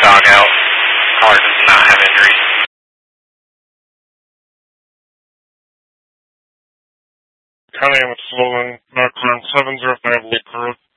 dog out. Caller does not have injuries. County with swollen, knock on 705 Lake Road.